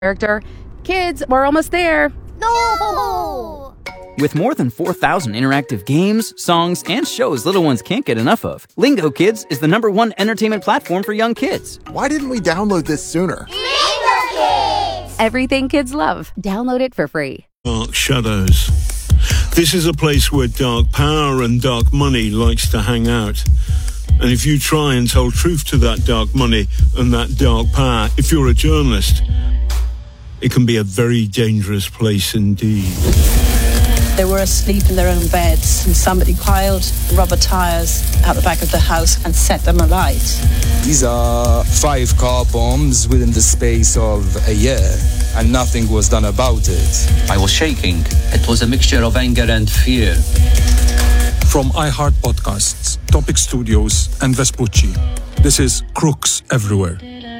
character. Kids, we're almost there. No! With more than 4,000 interactive games, songs, and shows little ones can't get enough of, Lingo Kids is the #1 entertainment platform for young kids. Why didn't we download this sooner? Lingo Kids! Everything kids love. Download it for free. Dark Shadows. This is a place where dark power and dark money likes to hang out. And if you try and tell truth to that dark money and that dark power, if you're a journalist, it can be a very dangerous place indeed. They were asleep in their own beds, and somebody piled rubber tires out the back of the house and set them alight. These are 5 car bombs within the space of a year, and nothing was done about it. I was shaking. It was a mixture of anger and fear. From iHeart Podcasts, Topic Studios, and Vespucci, this is Crooks Everywhere.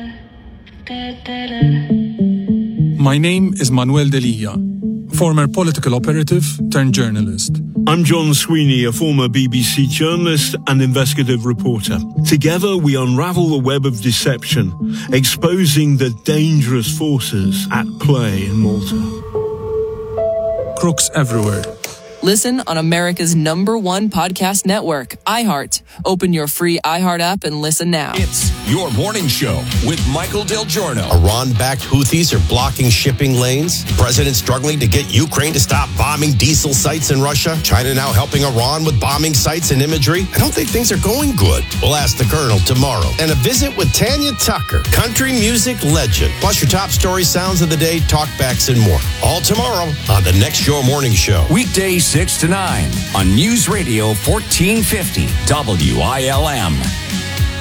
My name is Manuel Delia, former political operative turned journalist. I'm John Sweeney, a former BBC journalist and investigative reporter. Together, we unravel the web of deception, exposing the dangerous forces at play in Malta. Crooks Everywhere. Listen on America's #1 podcast network, iHeart. Open your free iHeart app and listen now. It's Your Morning Show with Michael Del Giorno. Iran-backed Houthis are blocking shipping lanes. The president struggling to get Ukraine to stop bombing diesel sites in Russia. China now helping Iran with bombing sites and imagery. I don't think things are going good. We'll ask the Colonel tomorrow. And a visit with Tanya Tucker, country music legend. Plus your top story, sounds of the day, talkbacks, and more. All tomorrow on the next Your Morning Show. Weekdays 6 to 9 on News Radio 1450 WILM.